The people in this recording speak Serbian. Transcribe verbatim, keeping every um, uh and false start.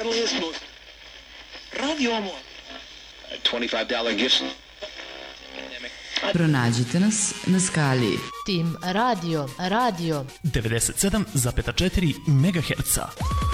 friendliest, most Radio Amor. twenty-five dollar gifts. Pronađite nas na skali Tim Radio, Radio devedeset sedam zarez četiri megaherca.